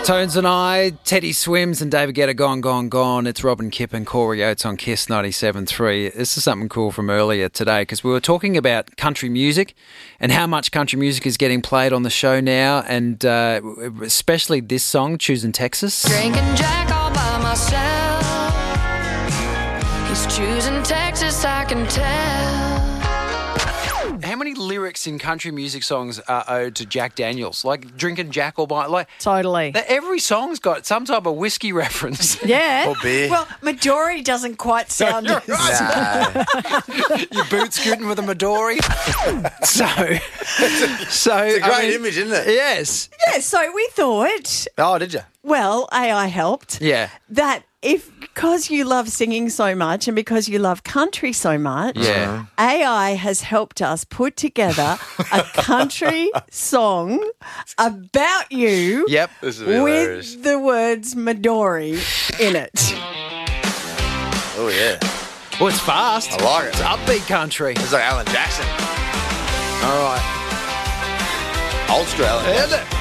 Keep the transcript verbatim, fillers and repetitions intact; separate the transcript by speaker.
Speaker 1: Tones and I, Teddy Swims and David Guetta, Gone, Gone, Gone. It's Robin Kipp and Corey Oates on Kiss ninety-seven point three. This is something cool from earlier today because we were talking about country music and how much country music is getting played on the show now, and uh, especially this song, Choosing Texas.
Speaker 2: Drinking Jack all by myself. He's choosing Texas, I can tell.
Speaker 1: How many lyrics in country music songs are owed to Jack Daniels? Like Drinking Jack all by... Like,
Speaker 3: Totally.
Speaker 1: every song's got some type of whiskey reference.
Speaker 3: Yeah.
Speaker 4: Or beer.
Speaker 3: Well, Midori doesn't quite sound...
Speaker 1: You're right.
Speaker 4: No.
Speaker 1: Your boot scooting with a Midori. so... so
Speaker 4: It's a great
Speaker 1: I mean,
Speaker 4: image, isn't it?
Speaker 1: Yes.
Speaker 3: Yeah, so we thought,
Speaker 4: Oh, did you?
Speaker 3: well, A I helped,
Speaker 1: Yeah.
Speaker 3: that if, because you love singing so much and because you love country so much,
Speaker 1: Yeah.
Speaker 3: A I has helped us put together a country song about you
Speaker 1: Yep.
Speaker 4: This is hilarious.
Speaker 3: with the words Midori in it.
Speaker 4: Oh, yeah.
Speaker 1: Well, it's fast.
Speaker 4: I like it.
Speaker 1: It's upbeat country.
Speaker 4: It's like Alan Jackson.
Speaker 1: All right.
Speaker 4: Old school Alan Jackson.
Speaker 1: Isn't it?